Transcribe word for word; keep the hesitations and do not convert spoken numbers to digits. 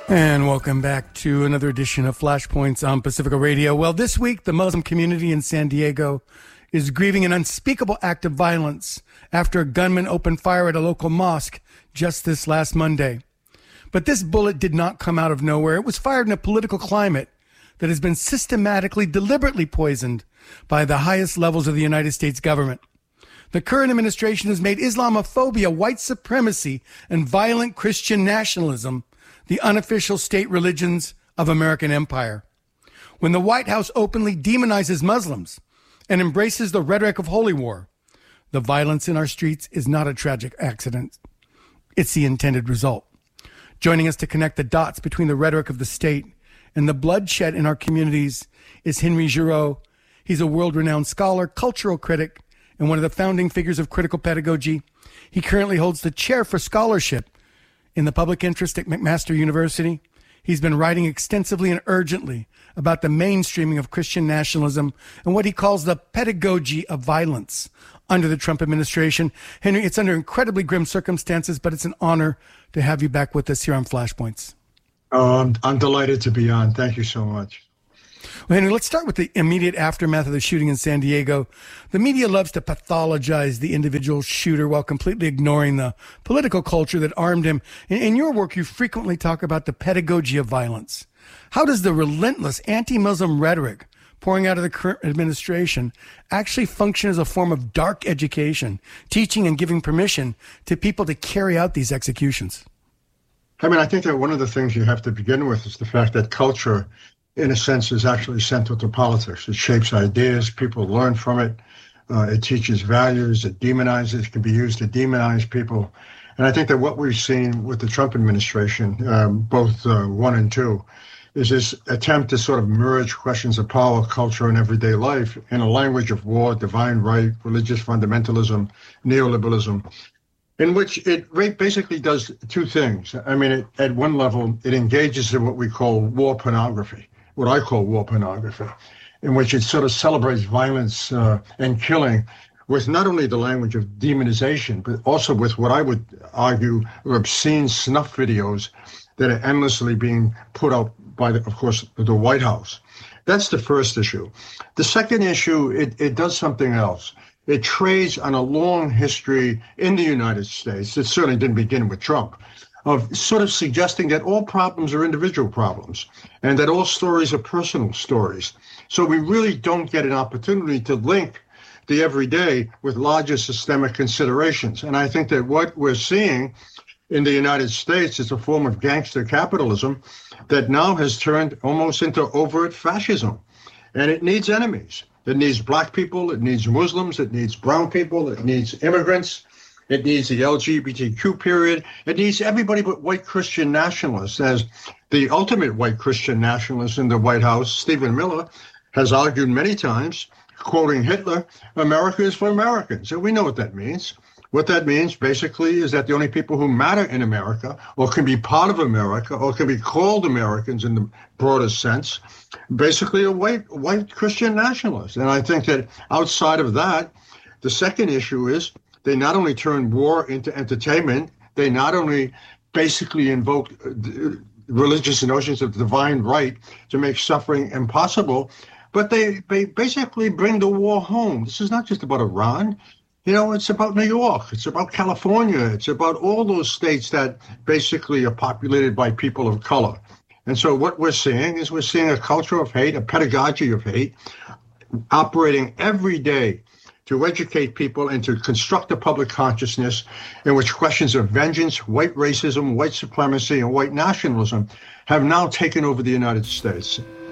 And welcome back to another edition of Flashpoints on Pacifica Radio. Well, this week, the Muslim community in San Diego is grieving an unspeakable act of violence after a gunman opened fire at a local mosque just this last Monday. But this bullet did not come out of nowhere. It was fired in a political climate that has been systematically, deliberately poisoned by the highest levels of the United States government. The current administration has made Islamophobia, white supremacy, and violent Christian nationalism the unofficial state religions of American empire. When the White House openly demonizes Muslims and embraces the rhetoric of holy war, the violence in our streets is not a tragic accident. It's the intended result. Joining us to connect the dots between the rhetoric of the state and the bloodshed in our communities is Henry Giroux. He's a world-renowned scholar, cultural critic, and one of the founding figures of critical pedagogy. He currently holds the chair for scholarship in the public interest at McMaster University. He's been writing extensively and urgently about the mainstreaming of Christian nationalism and what he calls the pedagogy of violence under the Trump administration. Henry, it's under incredibly grim circumstances, but it's an honor to have you back with us here on Flashpoints. Oh, I'm, I'm delighted to be on. Thank you so much. Well, Henry, let's start with the immediate aftermath of the shooting in San Diego. The media loves to pathologize the individual shooter while completely ignoring the political culture that armed him. In, in your work, you frequently talk about the pedagogy of violence. How does the relentless anti-Muslim rhetoric pouring out of the current administration actually function as a form of dark education, teaching and giving permission to people to carry out these executions? I mean, I think that one of the things you have to begin with is the fact that culture, in a sense, is actually central to politics. It shapes ideas. People learn from it. Uh, it teaches values. It demonizes. It can be used to demonize people. And I think that what we've seen with the Trump administration, um, both uh, one and two, is this attempt to sort of merge questions of power, culture, and everyday life in a language of war, divine right, religious fundamentalism, neoliberalism, in which it basically does two things. I mean, it, at one level, it engages in what we call war pornography, what I call war pornography, in which it sort of celebrates violence uh, and killing with not only the language of demonization, but also with what I would argue are obscene snuff videos that are endlessly being put out by, the, of course, the White House. That's the first issue. The second issue, it, it does something else. It trades on a long history in the United States. It certainly didn't begin with Trump, of sort of suggesting that all problems are individual problems and that all stories are personal stories. So we really don't get an opportunity to link the everyday with larger systemic considerations. And I think that what we're seeing in the United States is a form of gangster capitalism that now has turned almost into overt fascism. And it needs enemies. It needs black people, it needs Muslims, it needs brown people, it needs immigrants, it needs the L G B T Q period, it needs everybody but white Christian nationalists. As the ultimate white Christian nationalist in the White House, Stephen Miller, has argued many times, quoting Hitler, America is for Americans. And we know what that means. What that means, basically, is that the only people who matter in America, or can be part of America, or can be called Americans in the broadest sense, basically are white, white Christian nationalists. And I think that outside of that, the second issue is they not only turn war into entertainment, they not only basically invoke religious notions of divine right to make suffering impossible, but they, they basically bring the war home. This is not just about Iran. You know, it's about New York. It's about California. It's about all those states that basically are populated by people of color. And so what we're seeing is we're seeing a culture of hate, a pedagogy of hate, operating every day to educate people and to construct a public consciousness in which questions of vengeance, white racism, white supremacy, and white nationalism have now taken over the United States.